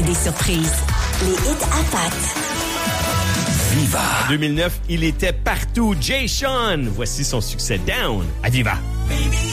des surprises. Les hits à pattes. Viva. En 2009, il était partout. Jay Sean. Voici son succès Down à Viva.